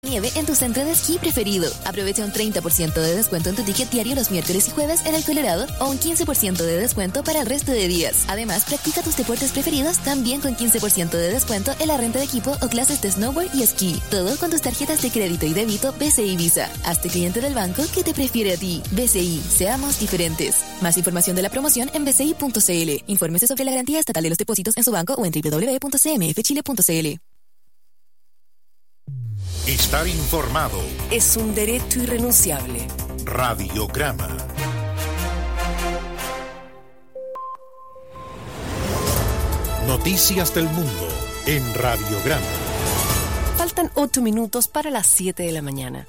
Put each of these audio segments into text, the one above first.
nieve en tu centro de esquí preferido. Aprovecha un 30% de descuento en tu ticket diario los miércoles y jueves en el Colorado o un 15% de descuento para el resto de días. Además, practica tus deportes preferidos también con 15% de descuento en la renta de equipo o clases de snowboard y esquí. Todo con tus tarjetas de crédito y débito BCI Visa. Hazte cliente del banco que te prefiere a ti. BCI, seamos diferentes. Más información de la promoción en bci.cl. Infórmese sobre la garantía estatal de los depósitos en su banco o en www.cmfchile.cl. Estar informado es un derecho irrenunciable. Radiograma. Noticias del mundo en Radiograma. Faltan 8 minutos para las 7 de la mañana.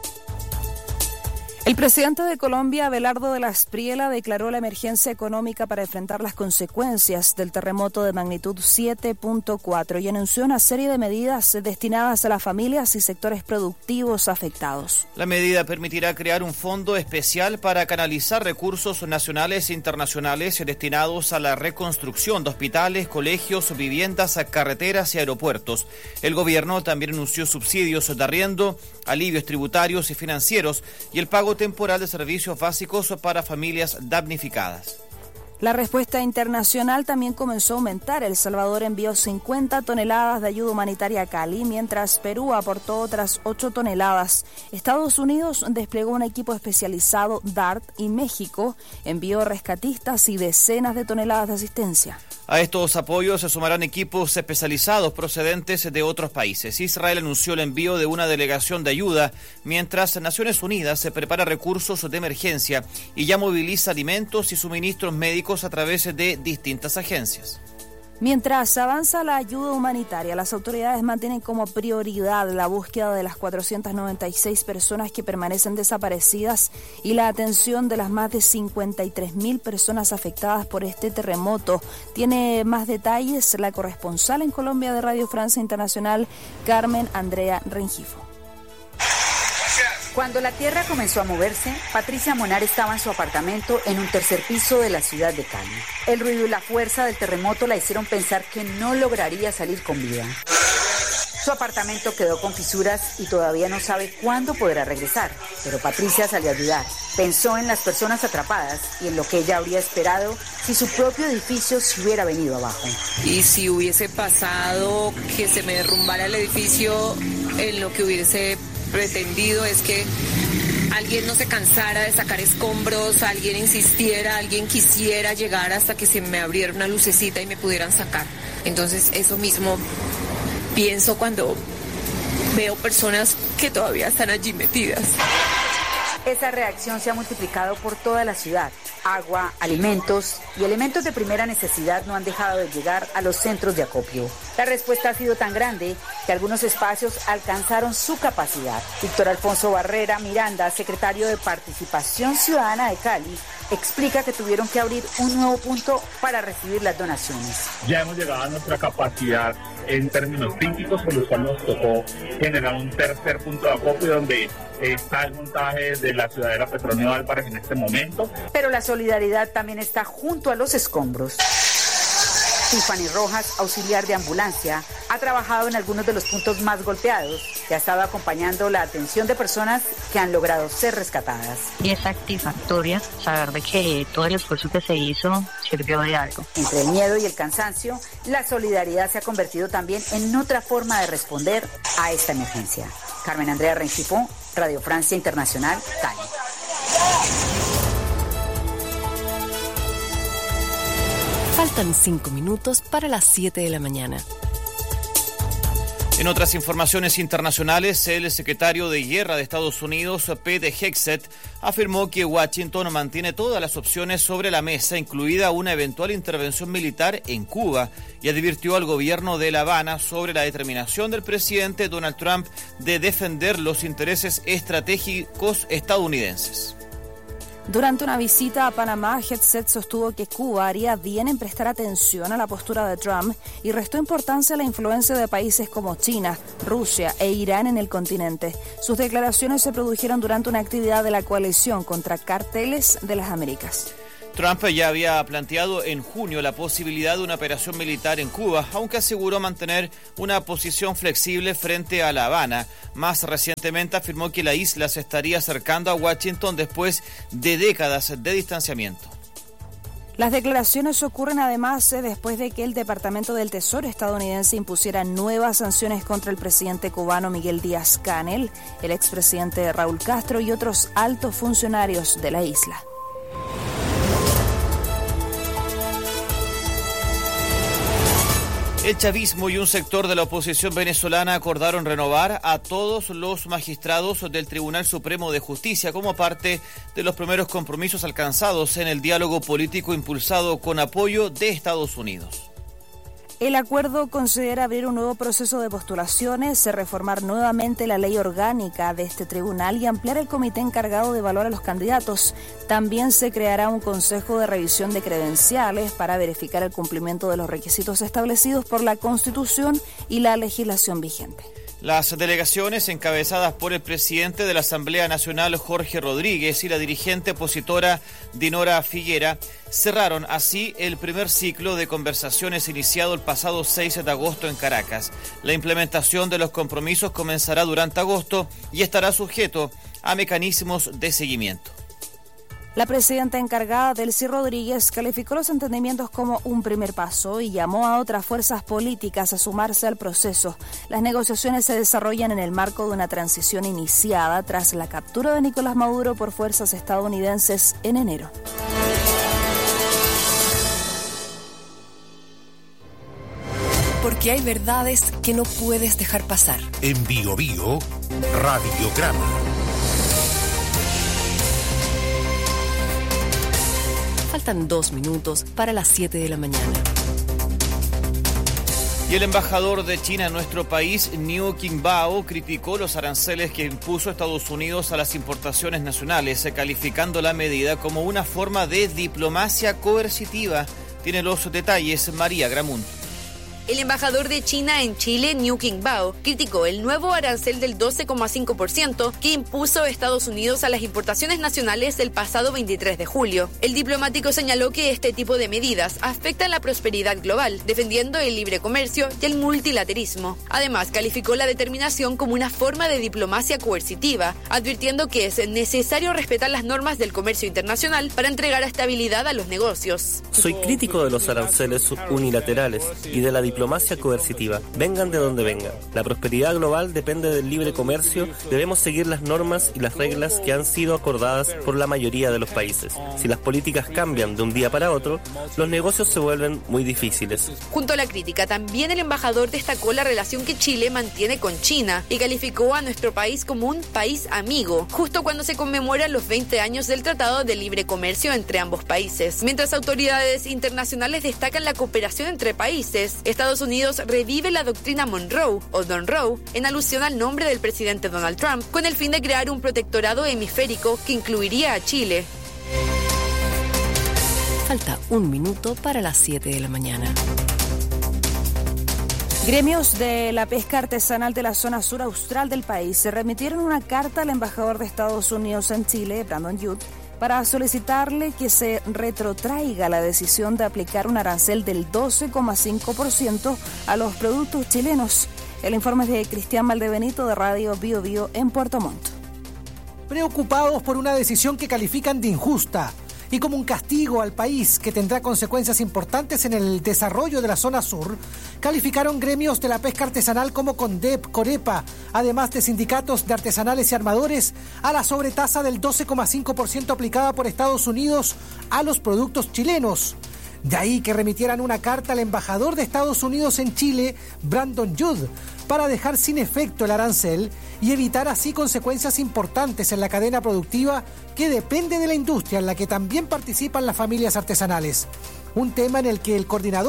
El presidente de Colombia, Abelardo de la Espriella, declaró la emergencia económica para enfrentar las consecuencias del terremoto de magnitud 7.4 y anunció una serie de medidas destinadas a las familias y sectores productivos afectados. La medida permitirá crear un fondo especial para canalizar recursos nacionales e internacionales destinados a la reconstrucción de hospitales, colegios, viviendas, carreteras y aeropuertos. El gobierno también anunció subsidios de arriendo, alivios tributarios y financieros y el pago temporal de servicios básicos para familias damnificadas. La respuesta internacional también comenzó a aumentar. El Salvador envió 50 toneladas de ayuda humanitaria a Cali, mientras Perú aportó otras 8 toneladas. Estados Unidos desplegó un equipo especializado DART y México envió rescatistas y decenas de toneladas de asistencia. A estos apoyos se sumarán equipos especializados procedentes de otros países. Israel anunció el envío de una delegación de ayuda, mientras Naciones Unidas se prepara recursos de emergencia y ya moviliza alimentos y suministros médicos a través de distintas agencias. Mientras avanza la ayuda humanitaria, las autoridades mantienen como prioridad la búsqueda de las 496 personas que permanecen desaparecidas y la atención de las más de 53.000 personas afectadas por este terremoto. Tiene más detalles la corresponsal en Colombia de Radio Francia Internacional, Carmen Andrea Rengifo. Cuando la tierra comenzó a moverse, Patricia Monar estaba en su apartamento en un tercer piso de la ciudad de Cali. El ruido y la fuerza del terremoto la hicieron pensar que no lograría salir con vida. Su apartamento quedó con fisuras y todavía no sabe cuándo podrá regresar. Pero Patricia salió a ayudar. Pensó en las personas atrapadas y en lo que ella habría esperado si su propio edificio se hubiera venido abajo. Y si hubiese pasado que se me derrumbara el edificio, en lo que hubiese pretendido es que alguien no se cansara de sacar escombros, alguien insistiera, alguien quisiera llegar hasta que se me abriera una lucecita y me pudieran sacar. Entonces eso mismo pienso cuando veo personas que todavía están allí metidas. Esa reacción se ha multiplicado por toda la ciudad. Agua, alimentos y elementos de primera necesidad no han dejado de llegar a los centros de acopio. La respuesta ha sido tan grande que algunos espacios alcanzaron su capacidad. Víctor Alfonso Barrera Miranda, secretario de Participación Ciudadana de Cali, explica que tuvieron que abrir un nuevo punto para recibir las donaciones. Ya hemos llegado a nuestra capacidad en términos físicos, por lo cual nos tocó generar un tercer punto de acopio donde está el montaje de la ciudadela Petronio Álvarez en este momento. Pero la solidaridad también está junto a los escombros. Tiffany Rojas, auxiliar de ambulancia, ha trabajado en algunos de los puntos más golpeados y ha estado acompañando la atención de personas que han logrado ser rescatadas. Y es satisfactoria saber de que todo el esfuerzo que se hizo sirvió de algo. Entre el miedo y el cansancio, la solidaridad se ha convertido también en otra forma de responder a esta emergencia. Carmen Andrea Rengifo, Radio Francia Internacional, Cali. Faltan 5 minutos para las 7 de la mañana. En otras informaciones internacionales, el secretario de Guerra de Estados Unidos, Pete Hegseth, afirmó que Washington mantiene todas las opciones sobre la mesa, incluida una eventual intervención militar en Cuba, y advirtió al gobierno de La Habana sobre la determinación del presidente Donald Trump de defender los intereses estratégicos estadounidenses. Durante una visita a Panamá, Hegseth sostuvo que Cuba haría bien en prestar atención a la postura de Trump y restó importancia a la influencia de países como China, Rusia e Irán en el continente. Sus declaraciones se produjeron durante una actividad de la coalición contra carteles de las Américas. Trump ya había planteado en junio la posibilidad de una operación militar en Cuba, aunque aseguró mantener una posición flexible frente a La Habana. Más recientemente afirmó que la isla se estaría acercando a Washington después de décadas de distanciamiento. Las declaraciones ocurren además después de que el Departamento del Tesoro estadounidense impusiera nuevas sanciones contra el presidente cubano Miguel Díaz-Canel, el expresidente Raúl Castro y otros altos funcionarios de la isla. El chavismo y un sector de la oposición venezolana acordaron renovar a todos los magistrados del Tribunal Supremo de Justicia como parte de los primeros compromisos alcanzados en el diálogo político impulsado con apoyo de Estados Unidos. El acuerdo considera abrir un nuevo proceso de postulaciones, reformar nuevamente la ley orgánica de este tribunal y ampliar el comité encargado de evaluar a los candidatos. También se creará un consejo de revisión de credenciales para verificar el cumplimiento de los requisitos establecidos por la Constitución y la legislación vigente. Las delegaciones encabezadas por el presidente de la Asamblea Nacional, Jorge Rodríguez, y la dirigente opositora Dinora Figuera cerraron así el primer ciclo de conversaciones iniciado el pasado 6 de agosto en Caracas. La implementación de los compromisos comenzará durante agosto y estará sujeto a mecanismos de seguimiento. La presidenta encargada, Delcy Rodríguez, calificó los entendimientos como un primer paso y llamó a otras fuerzas políticas a sumarse al proceso. Las negociaciones se desarrollan en el marco de una transición iniciada tras la captura de Nicolás Maduro por fuerzas estadounidenses en enero. Porque hay verdades que no puedes dejar pasar. En Bio Bio, Radiograma. Faltan 2 minutos para las 7 de la mañana. Y el embajador de China en nuestro país, Niu Qingbao, criticó los aranceles que impuso Estados Unidos a las importaciones nacionales, calificando la medida como una forma de diplomacia coercitiva. Tiene los detalles María Gramún. El embajador de China en Chile, Niu Qingbao, criticó el nuevo arancel del 12,5% que impuso Estados Unidos a las importaciones nacionales el pasado 23 de julio. El diplomático señaló que este tipo de medidas afectan la prosperidad global, defendiendo el libre comercio y el multilateralismo. Además, calificó la determinación como una forma de diplomacia coercitiva, advirtiendo que es necesario respetar las normas del comercio internacional para entregar estabilidad a los negocios. Soy crítico de los aranceles unilaterales y de la diplomacia coercitiva, vengan de donde vengan. La prosperidad global depende del libre comercio, debemos seguir las normas y las reglas que han sido acordadas por la mayoría de los países. Si las políticas cambian de un día para otro, los negocios se vuelven muy difíciles. Junto a la crítica, también el embajador destacó la relación que Chile mantiene con China y calificó a nuestro país como un país amigo, justo cuando se conmemoran los 20 años del Tratado de Libre Comercio entre ambos países. Mientras autoridades internacionales destacan la cooperación entre países, Estados Unidos revive la doctrina Monroe o Monroe en alusión al nombre del presidente Donald Trump, con el fin de crear un protectorado hemisférico que incluiría a Chile. Falta 1 minuto para las 7 de la mañana. Gremios de la pesca artesanal de la zona sur austral del país se remitieron una carta al embajador de Estados Unidos en Chile, Brandon Judd, para solicitarle que se retrotraiga la decisión de aplicar un arancel del 12,5% a los productos chilenos. El informe es de Cristian Valdebenito de Radio Bio Bio en Puerto Montt. Preocupados por una decisión que califican de injusta y como un castigo al país que tendrá consecuencias importantes en el desarrollo de la zona sur, calificaron gremios de la pesca artesanal como CONDEP, COREPA, además de sindicatos de artesanales y armadores, a la sobretasa del 12,5% aplicada por Estados Unidos a los productos chilenos. De ahí que remitieran una carta al embajador de Estados Unidos en Chile, Brandon Judd, para dejar sin efecto el arancel y evitar así consecuencias importantes en la cadena productiva que depende de la industria en la que también participan las familias artesanales. Un tema en el que el coordinador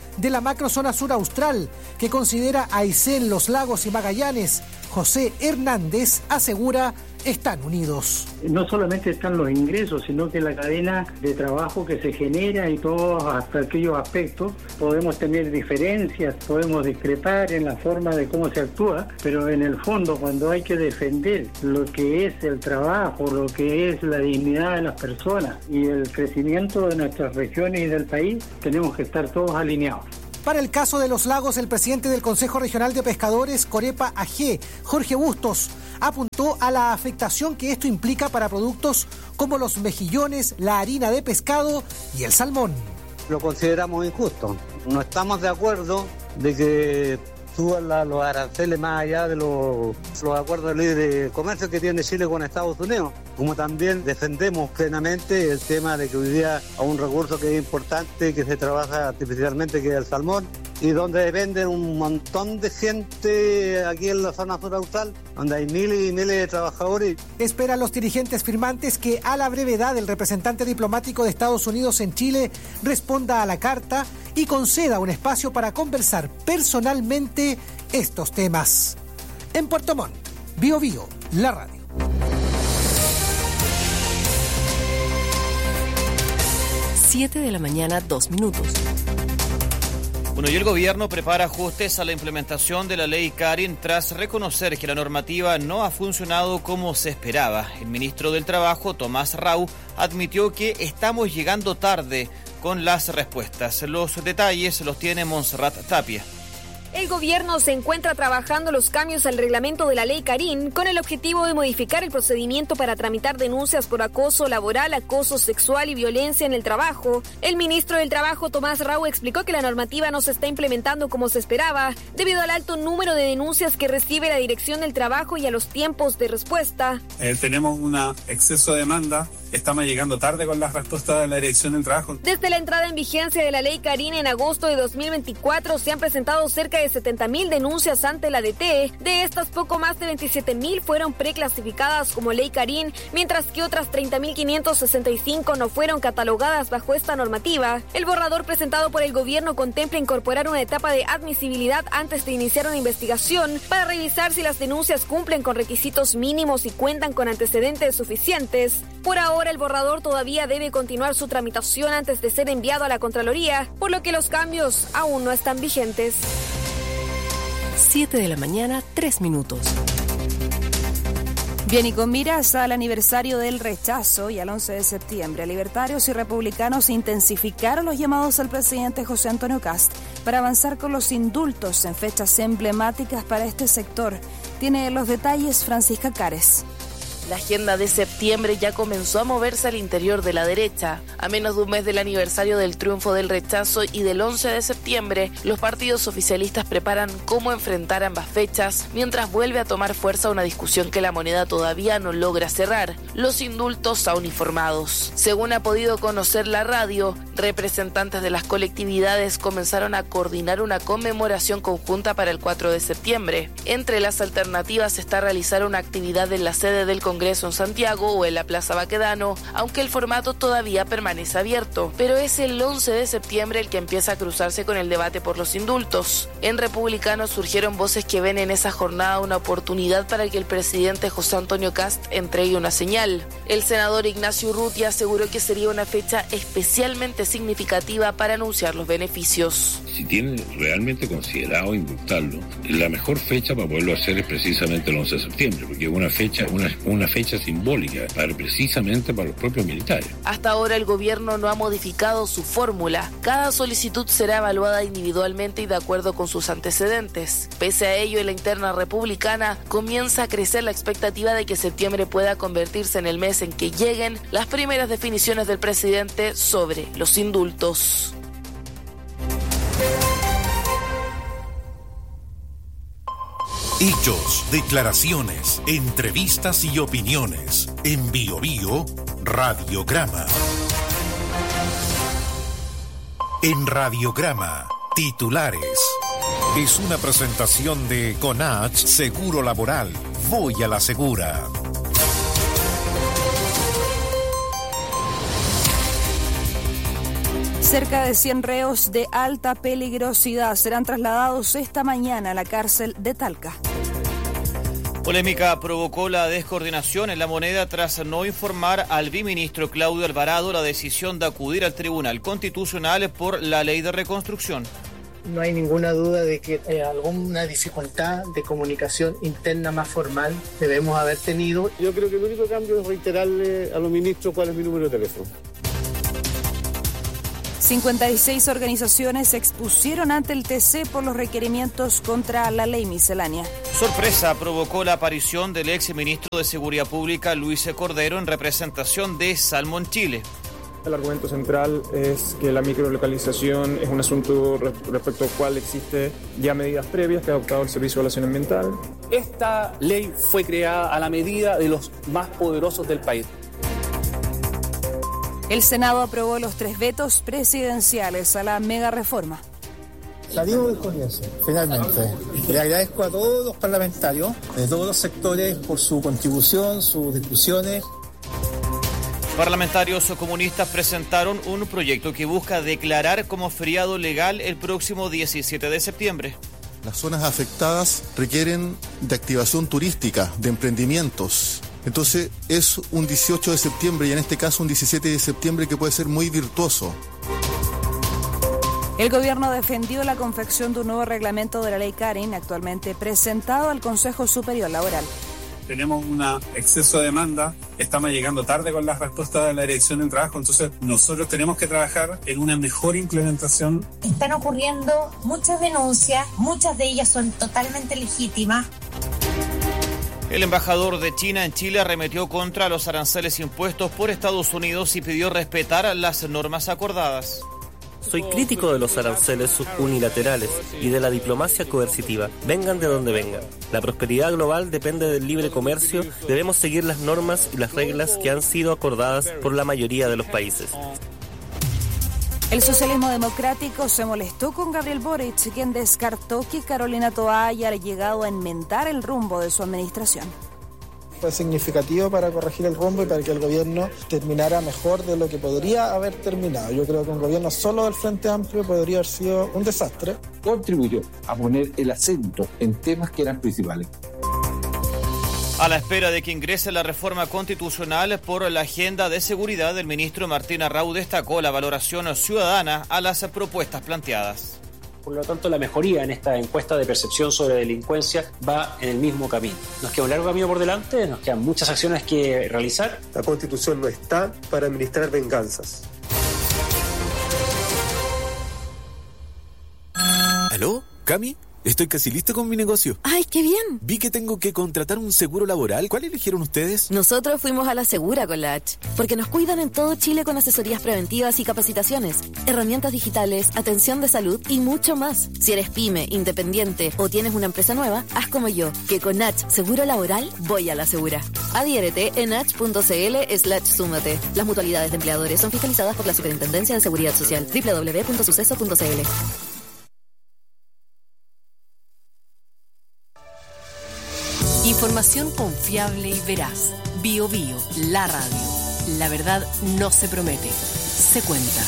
de la macrozona sur austral, que considera a Aysén, Los Lagos y Magallanes, José Hernández, asegura están unidos. No solamente están los ingresos, sino que la cadena de trabajo que se genera y todos hasta aquellos aspectos. Podemos tener diferencias, podemos discrepar en la forma de cómo se actúa, pero en el fondo cuando hay que defender lo que es el trabajo, lo que es la dignidad de las personas y el crecimiento de nuestras regiones y del país, tenemos que estar todos alineados. Para el caso de Los Lagos, el presidente del Consejo Regional de Pescadores, Corepa AG, Jorge Bustos, apuntó a la afectación que esto implica para productos como los mejillones, la harina de pescado y el salmón. Lo consideramos injusto. No estamos de acuerdo de que suban los aranceles más allá de los acuerdos de libre comercio que tiene Chile con Estados Unidos. Como también defendemos plenamente el tema de que hoy día hay un recurso que es importante, que se trabaja artificialmente, que es el salmón, y donde depende un montón de gente aquí en la zona sur austral, donde hay miles y miles de trabajadores. Esperan los dirigentes firmantes que a la brevedad el representante diplomático de Estados Unidos en Chile responda a la carta y conceda un espacio para conversar personalmente estos temas. En Puerto Montt, Bío Bío, la radio. Siete de la mañana, 2 minutos. Bueno, y el gobierno prepara ajustes a la implementación de la ley Karin tras reconocer que la normativa no ha funcionado como se esperaba. El ministro del Trabajo, Tomás Rau, admitió que estamos llegando tarde con las respuestas. Los detalles los tiene Montserrat Tapia. El gobierno se encuentra trabajando los cambios al reglamento de la ley Karin con el objetivo de modificar el procedimiento para tramitar denuncias por acoso laboral, acoso sexual y violencia en el trabajo. El ministro del Trabajo, Tomás Rau, explicó que la normativa no se está implementando como se esperaba debido al alto número de denuncias que recibe la Dirección del Trabajo y a los tiempos de respuesta. Tenemos un exceso de demanda. Estamos llegando tarde con las respuestas de la Dirección del Trabajo. Desde la entrada en vigencia de la ley Karin en agosto de 2024 se han presentado cerca de 70.000 denuncias ante la DT. De estas, poco más de 27.000 fueron preclasificadas como ley Karin, mientras que otras 30.565 no fueron catalogadas bajo esta normativa. El borrador presentado por el gobierno contempla incorporar una etapa de admisibilidad antes de iniciar una investigación para revisar si las denuncias cumplen con requisitos mínimos y cuentan con antecedentes suficientes. Por ahora, el borrador todavía debe continuar su tramitación antes de ser enviado a la Contraloría, por lo que los cambios aún no están vigentes. 7 de la mañana, 3 minutos. Bien, y con miras al aniversario del rechazo y al 11 de septiembre, libertarios y republicanos intensificaron los llamados al presidente José Antonio Kast para avanzar con los indultos en fechas emblemáticas para este sector. Tiene los detalles Francisca Cares. La agenda de septiembre ya comenzó a moverse al interior de la derecha. A menos de un mes del aniversario del triunfo del rechazo y del 11 de septiembre, los partidos oficialistas preparan cómo enfrentar ambas fechas, mientras vuelve a tomar fuerza una discusión que la moneda todavía no logra cerrar: los indultos a uniformados. Según ha podido conocer la radio, representantes de las colectividades comenzaron a coordinar una conmemoración conjunta para el 4 de septiembre. Entre las alternativas está realizar una actividad en la sede del Congreso en Santiago o en la Plaza Baquedano, aunque el formato todavía permanece abierto. Pero es el 11 de septiembre el que empieza a cruzarse con el debate por los indultos. En Republicanos surgieron voces que ven en esa jornada una oportunidad para que el presidente José Antonio Kast entregue una señal. El senador Ignacio Urrutia aseguró que sería una fecha especialmente significativa para anunciar los beneficios. Si tienen realmente considerado indultarlo, la mejor fecha para poderlo hacer es precisamente el 11 de septiembre, porque es una fecha simbólica precisamente para los propios militares. Hasta ahora el gobierno no ha modificado su fórmula. Cada solicitud será evaluada individualmente y de acuerdo con sus antecedentes. Pese a ello, en la interna republicana comienza a crecer la expectativa de que septiembre pueda convertirse en el mes en que lleguen las primeras definiciones del presidente sobre los indultos. Hechos, declaraciones, entrevistas y opiniones. En Bío Bío, Radiograma. En Radiograma, titulares. Es una presentación de Conach Seguro Laboral. Voy a la segura. Cerca de 100 reos de alta peligrosidad serán trasladados esta mañana a la cárcel de Talca. Polémica provocó la descoordinación en La Moneda tras no informar al viceministro Claudio Alvarado la decisión de acudir al Tribunal Constitucional por la Ley de Reconstrucción. No hay ninguna duda de que alguna dificultad de comunicación interna más formal debemos haber tenido. Yo creo que el único cambio es reiterarle a los ministros cuál es mi número de teléfono. 56 organizaciones se expusieron ante el TC por los requerimientos contra la ley miscelánea. Sorpresa provocó la aparición del ex ministro de Seguridad Pública Luis Cordero en representación de Salmón Chile. El argumento central es que la microlocalización es un asunto respecto al cual existe ya medidas previas que ha adoptado el Servicio de Evaluación Ambiental. Esta ley fue creada a la medida de los más poderosos del país. El Senado aprobó los 3 vetos presidenciales a la mega reforma. Salimos victoriosos, finalmente. Le agradezco a todos los parlamentarios de todos los sectores por su contribución, sus discusiones. Parlamentarios comunistas presentaron un proyecto que busca declarar como feriado legal el próximo 17 de septiembre. Las zonas afectadas requieren de activación turística, de emprendimientos. Entonces es un 18 de septiembre y en este caso un 17 de septiembre que puede ser muy virtuoso. El gobierno defendió la confección de un nuevo reglamento de la ley Karin, actualmente presentado al Consejo Superior Laboral. Tenemos un exceso de demanda, estamos llegando tarde con las respuestas de la Dirección del Trabajo, entonces nosotros tenemos que trabajar en una mejor implementación. Están ocurriendo muchas denuncias, muchas de ellas son totalmente legítimas. El embajador de China en Chile arremetió contra los aranceles impuestos por Estados Unidos y pidió respetar las normas acordadas. Soy crítico de los aranceles unilaterales y de la diplomacia coercitiva, vengan de donde vengan. La prosperidad global depende del libre comercio, debemos seguir las normas y las reglas que han sido acordadas por la mayoría de los países. El socialismo democrático se molestó con Gabriel Boric, quien descartó que Carolina Toá haya llegado a enmendar el rumbo de su administración. Fue significativo para corregir el rumbo y para que el gobierno terminara mejor de lo que podría haber terminado. Yo creo que un gobierno solo del Frente Amplio podría haber sido un desastre. Contribuyó a poner el acento en temas que eran principales. A la espera de que ingrese la reforma constitucional por la agenda de seguridad, el ministro Martín Arrau destacó la valoración ciudadana a las propuestas planteadas. Por lo tanto, la mejoría en esta encuesta de percepción sobre delincuencia va en el mismo camino. Nos queda un largo camino por delante, nos quedan muchas acciones que realizar. La Constitución no está para administrar venganzas. ¿Aló? ¿Cami? Estoy casi listo con mi negocio. ¡Ay, qué bien! Vi que tengo que contratar un seguro laboral. ¿Cuál eligieron ustedes? Nosotros fuimos a La Segura con la H, porque nos cuidan en todo Chile con asesorías preventivas y capacitaciones, herramientas digitales, atención de salud y mucho más. Si eres pyme, independiente o tienes una empresa nueva, haz como yo, que con H Seguro Laboral voy a La Segura. Adhiérete en h.cl/súmate. Las mutualidades de empleadores son fiscalizadas por la Superintendencia de Seguridad Social. www.suceso.cl. Información confiable y veraz. Bio Bio, la radio. La verdad no se promete, se cuenta.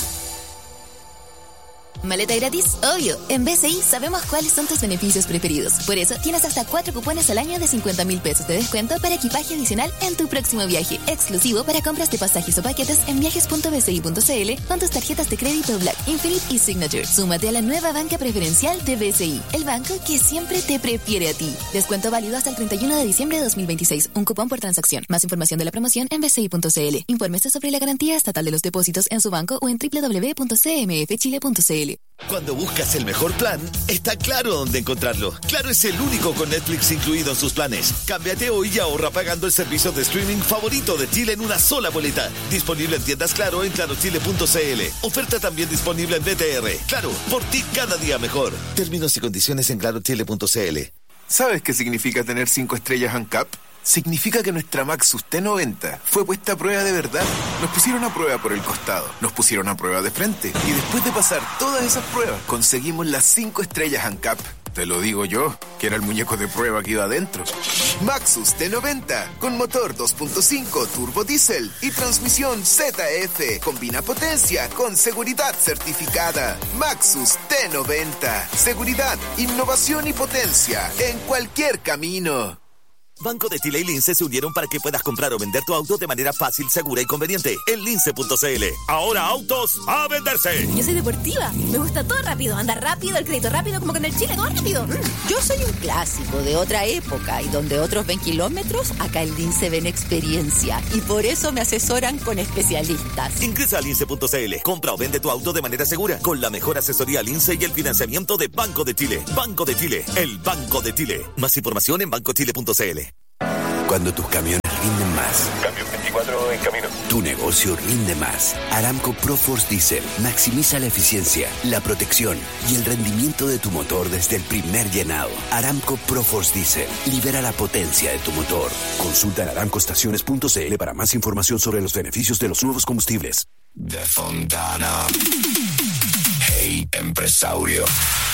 ¿Maleta gratis? Obvio. En BCI sabemos cuáles son tus beneficios preferidos. Por eso tienes hasta 4 cupones al año de 50.000 pesos de descuento para equipaje adicional en tu próximo viaje. Exclusivo para compras de pasajes o paquetes en viajes.bci.cl con tus tarjetas de crédito Black, Infinite y Signature. Súmate a la nueva banca preferencial de BCI, el banco que siempre te prefiere a ti. Descuento válido hasta el 31 de diciembre de 2026. Un cupón por transacción. Más información de la promoción en bci.cl. Infórmese sobre la garantía estatal de los depósitos en su banco o en www.cmfchile.cl. Cuando buscas el mejor plan, está Claro dónde encontrarlo. Claro es el único con Netflix incluido en sus planes. Cámbiate hoy y ahorra pagando el servicio de streaming favorito de Chile en una sola boleta. Disponible en tiendas Claro en clarochile.cl. Oferta también disponible en BTR. Claro, por ti cada día mejor. Términos y condiciones en clarochile.cl. ¿Sabes qué significa tener 5 estrellas ANCAP? Significa que nuestra Maxus T90 fue puesta a prueba de verdad. Nos pusieron a prueba por el costado, nos pusieron a prueba de frente y después de pasar todas esas pruebas conseguimos las 5 estrellas ANCAP. Te lo digo yo, que era el muñeco de prueba que iba adentro. Maxus T90, con motor 2.5 turbo diésel y transmisión ZF. Combina potencia con seguridad certificada. Maxus T90, seguridad, innovación y potencia en cualquier camino. Banco de Chile y Lince se unieron para que puedas comprar o vender tu auto de manera fácil, segura y conveniente en lince.cl. Ahora autos a venderse. Yo soy deportiva, me gusta todo rápido, andar rápido, el crédito rápido, como con el Chile, todo rápido. Yo soy un clásico de otra época y donde otros ven kilómetros, acá en Lince ven experiencia y por eso me asesoran con especialistas. Ingresa a lince.cl, compra o vende tu auto de manera segura con la mejor asesoría Lince y el financiamiento de Banco de Chile. Banco de Chile, el Banco de Chile. Más información en bancochile.cl. Cuando tus camiones rinden más. Camión 24 en camino. Tu negocio rinde más. Aramco ProForce Diesel maximiza la eficiencia, la protección y el rendimiento de tu motor desde el primer llenado. Aramco ProForce Diesel libera la potencia de tu motor. Consulta en aramcoestaciones.cl para más información sobre los beneficios de los nuevos combustibles. De Fontana. Hey, empresario.